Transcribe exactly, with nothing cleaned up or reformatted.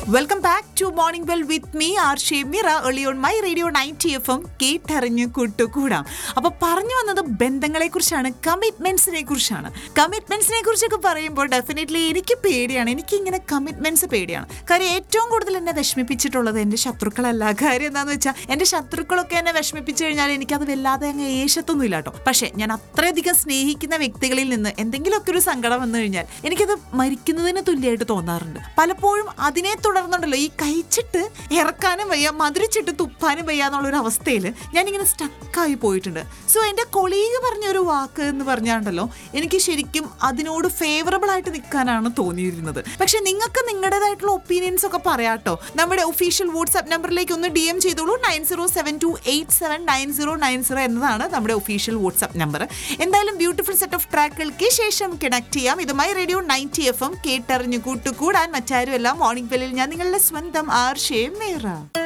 Welcome back to morning well with me R Shemeera early on my radio ninety F M കേട്ടറിഞ്ഞ് കൂട്ടുകൂടാം. അപ്പൊ പറഞ്ഞു വന്നത് ബന്ധങ്ങളെ കുറിച്ചാണ്, കമ്മിറ്റ്മെന്റ്സിനെ കുറിച്ചാണ്. കമ്മിറ്റ്മെന്റ്സിനെ കുറിച്ചൊക്കെ പറയുമ്പോൾ ഡെഫിനറ്റ്ലി എനിക്ക് പേടിയാണ്, എനിക്ക് ഇങ്ങനെ കമ്മിറ്റ്മെന്റ്സ് പേടിയാണ്. കാര്യം ഏറ്റവും കൂടുതൽ എന്നെ വിഷമിപ്പിച്ചിട്ടുള്ളത് എൻ്റെ ശത്രുക്കളല്ല. കാര്യം എന്താണെന്ന് വെച്ചാൽ എൻ്റെ ശത്രുക്കളൊക്കെ എന്നെ വിഷമിപ്പിച്ചു കഴിഞ്ഞാൽ എനിക്കത് വല്ലാതെ അങ്ങ് ഏശത്തൊന്നും ഇല്ല കേട്ടോ. പക്ഷെ ഞാൻ അത്രയധികം സ്നേഹിക്കുന്ന വ്യക്തികളിൽ നിന്ന് എന്തെങ്കിലുമൊക്കെ ഒരു സങ്കടം വന്നു കഴിഞ്ഞാൽ എനിക്കത് മരിക്കുന്നതിന് തുല്യമായിട്ട് തോന്നാറുണ്ട്. പലപ്പോഴും അതിനെ തുടർന്നുണ്ടല്ലോ ഈ കഴിച്ചിട്ട് ഇറക്കാനും വയ്യ, മധുരിച്ചിട്ട് തുപ്പാനും വയ്യ എന്നുള്ളൊരു അവസ്ഥയിൽ ഞാനിങ്ങനെ സ്റ്റക്കായി പോയിട്ടുണ്ട്. സോ എൻ്റെ കൊളീഗ് പറഞ്ഞൊരു വാക്ക് എന്ന് പറഞ്ഞാണ്ടല്ലോ എനിക്ക് ശരിക്കും അതിനോട് ഫേവറബിൾ ആയിട്ട് നിൽക്കാനാണ് തോന്നിയിരുന്നത്. പക്ഷെ നിങ്ങൾക്ക് നിങ്ങളുടേതായിട്ടുള്ള ഒപ്പീനിയൻസ് ഒക്കെ പറയാട്ടോ. നമ്മുടെ ഒഫീഷ്യൽ വാട്സ്ആപ്പ് നമ്പറിലേക്ക് ഒന്ന് ഡി എം ചെയ്തോളൂ. Nine zero seven to eight seven nine zero nine zero എന്നതാണ് നമ്മുടെ ഒഫീഷ്യൽ വാട്സ്ആപ്പ് നമ്പർ. എന്തായാലും ബ്യൂട്ടിഫുൾ സെറ്റ് ഓഫ് ട്രാക്കുകൾക്ക് ശേഷം കണക്ട് ചെയ്യാം. ഇത് my radio ninety F M കേട്ടറിഞ്ഞു കൂട്ടുകൂടാൻ മറ്റാരുമല്ല മോർണിംഗ് വെല്ലിൽ ഞാൻ നിങ്ങളുടെ സ്വന്തം ആർ ഷെമീറ.